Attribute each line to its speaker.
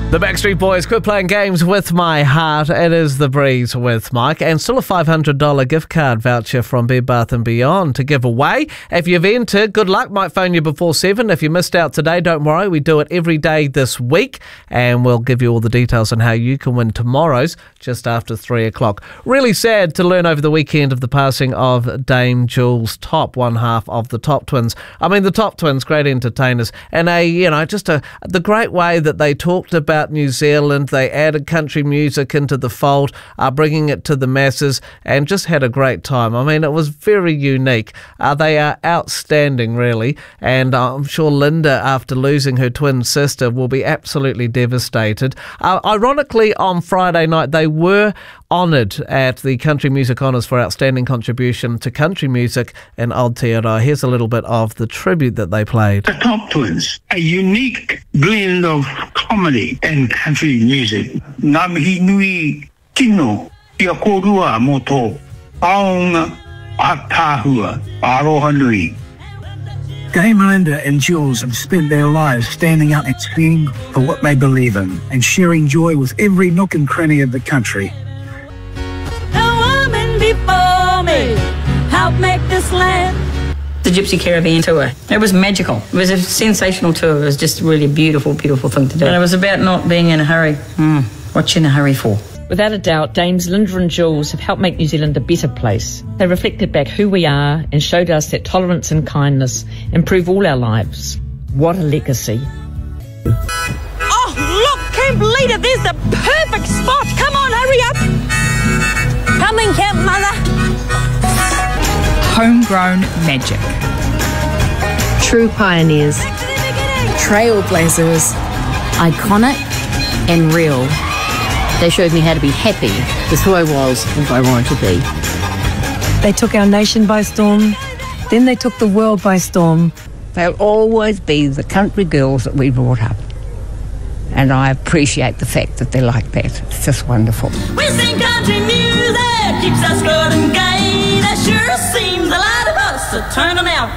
Speaker 1: The Backstreet Boys, quit playing games with my heart. It is The Breeze with Mike, and still a $500 gift card voucher from Bed Bath & Beyond to give away. If you've entered, good luck. Might phone you before 7. If you missed out today, don't worry. We do it every day this week, and we'll give you all the details on how you can win tomorrow's just after 3 o'clock. Really sad to learn over the weekend of the passing of Dame Jules Top, one half of the Top Twins. I mean, the Top Twins, great entertainers, and the great way that they talked about New Zealand. They added country music into the fold, bringing it to the masses, and just had a great time. I mean, it was very unique. They are outstanding, really, and I'm sure Linda, after losing her twin sister, will be absolutely devastated. Ironically, on Friday night, they were honoured at the Country Music Honours for outstanding contribution to country music in Aotearoa. Here's a little bit of the tribute that they played.
Speaker 2: The Top Twins, a unique blend of comedy and country music. Ngā mihi nui tino ia korua mo tō aonga ātāhua aroha nui.
Speaker 3: Dame Linda and Jules have spent their lives standing up and speaking for what they believe in and sharing joy with every nook and cranny of the country.
Speaker 4: Before me, help make this land. The Gypsy Caravan tour. It was magical. It was a sensational tour. It was just really a beautiful, beautiful thing to do. And it was about not being in a hurry. What you in a hurry for?
Speaker 5: Without a doubt, Dames Linda and Jules have helped make New Zealand a better place. They reflected back who we are and showed us that tolerance and kindness improve all our lives. What a legacy.
Speaker 4: Oh, look, Camp Leader, there's the perfect spot. Come on, hurry up. Coming, Camp Mother.
Speaker 6: Homegrown magic.
Speaker 7: True pioneers.
Speaker 8: Trailblazers. Iconic and real. They showed me how to be happy with who I was and who I wanted to be.
Speaker 7: They took our nation by storm, then they took the world by storm.
Speaker 9: They'll always be the country girls that we brought up. And I appreciate the fact that they're like that. It's just wonderful.
Speaker 4: We sing country music, keeps us good and gay. That sure seems a lot of us are turning out